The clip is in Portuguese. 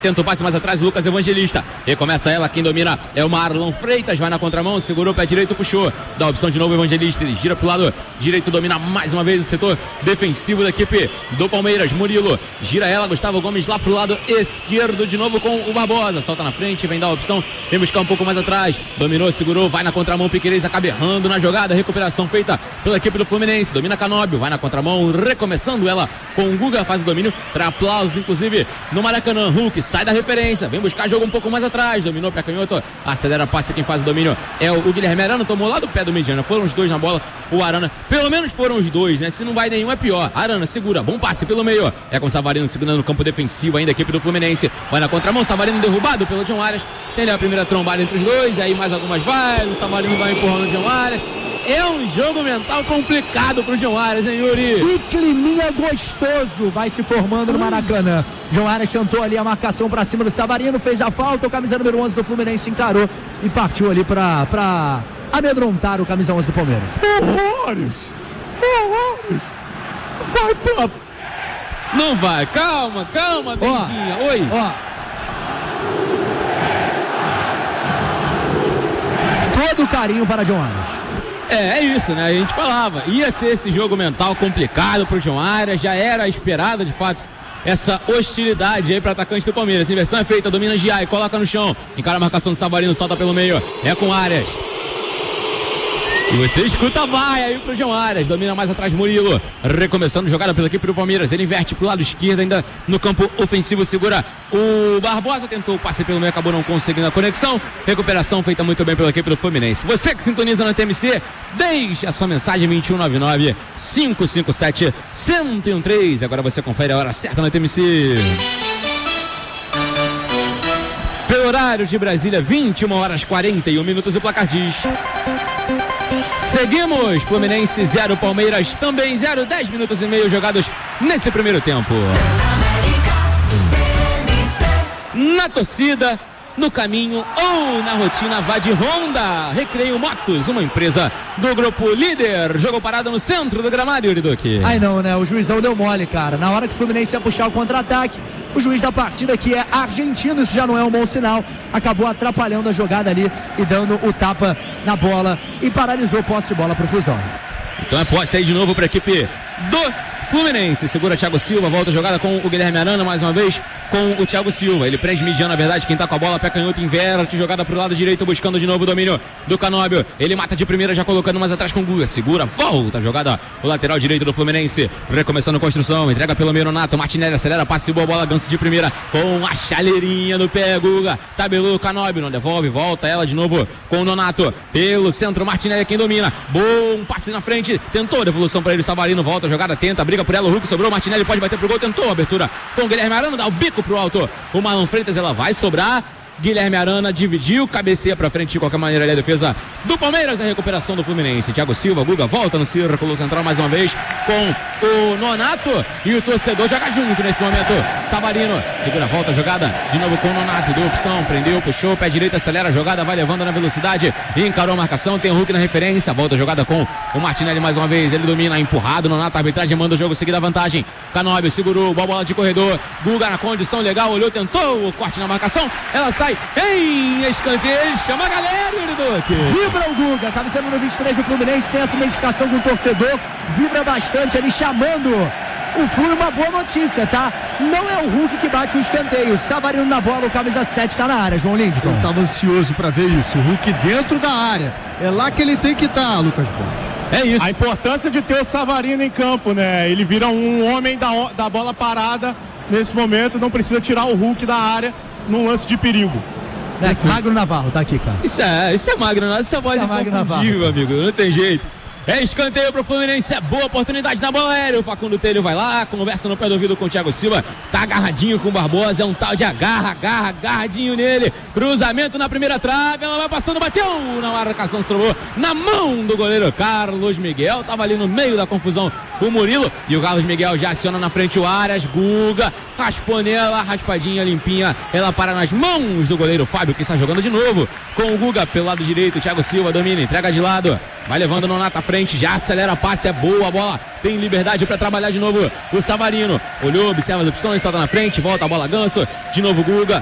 Tenta o passe mais atrás, Lucas Evangelista. Recomeça ela, quem domina é o Marlon Freitas. Vai na contramão, segurou o pé direito, puxou. Dá a opção de novo, Evangelista. Ele gira pro lado direito, domina mais uma vez o setor defensivo da equipe do Palmeiras. Murilo gira ela, Gustavo Gomes lá pro lado esquerdo de novo com o Barbosa. Salta na frente, vem dar a opção, vem buscar um pouco mais atrás. Dominou, segurou, vai na contramão, Piquerez acaba errando na jogada. Recuperação feita pela equipe do Fluminense. Domina Canóbio, vai na contramão, recomeçando ela com o Guga. Faz o domínio para aplausos, inclusive no Maracanã. Hulk sai da referência, vem buscar jogo um pouco mais atrás, dominou para canhoto, acelera, passe, quem faz o domínio é o Guilherme Arana, tomou lá do pé do Mediana, foram os dois na bola, o Arana, pelo menos foram os dois, né, se não vai nenhum é pior. Arana segura, bom passe pelo meio, é com o Savarino segurando no campo defensivo ainda a equipe do Fluminense, vai na contramão, Savarino derrubado pelo John Arias, tem ali a primeira trombada entre os dois, aí mais algumas vai, o Savarino vai empurrando o John Arias. É um jogo mental complicado pro John Arias, hein, Yuri? Que climinha gostoso vai se formando no Maracanã. John Arias tentou ali a marcação pra cima do Savarino, fez a falta, o camisa número 11 do Fluminense encarou e partiu ali pra amedrontar o camisa 11 do Palmeiras. Horrores! Vai pra... Não vai, calma, Beijinha. Oi. Todo carinho para John Arias. É isso, né? A gente falava, ia ser esse jogo mental complicado pro John Arias, já era esperado, de fato, essa hostilidade aí para atacante do Palmeiras. Inversão é feita, domina Giai, coloca no chão, encara a marcação do Savarino, solta pelo meio, é com Arias. E você escuta, vai aí pro John Arias, domina mais atrás Murilo, recomeçando jogada pela equipe do Palmeiras, ele inverte pro lado esquerdo ainda no campo ofensivo, segura o Barbosa, tentou o passe pelo meio, acabou não conseguindo a conexão, recuperação feita muito bem pela equipe do Fluminense. Você que sintoniza na TMC, deixe a sua mensagem 2199-557-1013, agora você confere a hora certa na TMC. Pelo horário de Brasília, 21h41 e o placar diz... Seguimos, Fluminense 0, Palmeiras também 0, 10 minutos e meio jogados nesse primeiro tempo. Na torcida, no caminho ou na rotina, vá de Honda, Recreio Motos, uma empresa do grupo líder. Jogo parado no centro do gramado, Yuri Duque. Ai não, né? O juizão deu mole, cara. Na hora que o Fluminense ia puxar o contra-ataque, o juiz da partida, que é argentino, isso já não é um bom sinal, acabou atrapalhando a jogada ali e dando o tapa na bola e paralisou o posse de bola pro Fusão. Então é posse aí de novo para a equipe do Fluminense. Segura Thiago Silva, volta a jogada com o Guilherme Arana, mais uma vez com o Thiago Silva. Ele prende Midian, na verdade, quem tá com a bola, pé canhoto, inverte, jogada pro lado direito, buscando de novo o domínio do Canóbio. Ele mata de primeira, já colocando mais atrás com o Guga. Segura, volta a jogada, o lateral direito do Fluminense, recomeçando a construção, entrega pelo meio Nonato, Martinelli acelera, passe boa bola, Ganso de primeira, com a chaleirinha no pé, Guga. Tabelou o Canóbio, não devolve, volta ela de novo com o Nonato. Pelo centro, Martinelli é quem domina. Bom passe na frente, tentou a devolução para ele, Savarino, volta a jogada, tenta, briga por ela, o Hulk sobrou, Martinelli pode bater pro gol, tentou a abertura com o Guilherme Arana, dá o bico pro alto, o Marlon Freitas, ela vai sobrar, Guilherme Arana dividiu, cabeceia pra frente de qualquer maneira ali a defesa do Palmeiras, a recuperação do Fluminense. Thiago Silva, Guga volta no círculo central mais uma vez com o Nonato e o torcedor joga junto nesse momento. Savarino segura, volta a jogada de novo com o Nonato, deu opção, prendeu, puxou, pé direito, acelera a jogada, vai levando na velocidade, encarou a marcação, tem o Hulk na referência, volta a jogada com o Martinelli mais uma vez, ele domina, empurrado, Nonato, a arbitragem manda o jogo seguir da vantagem. Canóbio segurou, bola de corredor, Guga na condição legal, olhou, tentou o corte na marcação, ela sai em escanteio, chama a galera, Yuri Duque. Vibra o Guga, camisa número 23 do Fluminense, tem essa identificação com o torcedor, vibra bastante ali, chamando o Flu. Uma boa notícia, tá? Não é o Hulk que bate o escanteio, Savarino na bola, o camisa 7 tá na área, João Lindton. Eu tava ansioso pra ver isso, o Hulk dentro da área, é lá que ele tem que estar, Lucas Borges. É isso. A importância de ter o Savarino em campo, né? Ele vira um homem da bola parada nesse momento, não precisa tirar o Hulk da área num lance de perigo. Magro Navarro, tá aqui, cara. Isso é Magro Navarro, isso é voz inconfundível, amigo, não tem jeito. É escanteio pro Fluminense, é boa oportunidade na bola aérea, o Facundo Telho vai lá, conversa no pé do ouvido com o Thiago Silva, tá agarradinho com o Barbosa, é um tal de agarradinho nele, cruzamento na primeira trave, ela vai passando, bateu na marcação, estrelou na mão do goleiro Carlos Miguel, tava ali no meio da confusão o Murilo, e o Carlos Miguel já aciona na frente o Arias, Guga, raspou nela, raspadinha, limpinha, ela para nas mãos do goleiro Fábio, que está jogando de novo com o Guga pelo lado direito, Thiago Silva domina, entrega de lado, Vai levando o Nonato à frente, já acelera a passe, é boa a bola. Tem liberdade para trabalhar de novo o Savarino. Olhou, observa as opções, solta na frente, volta a bola Ganso. De novo Guga,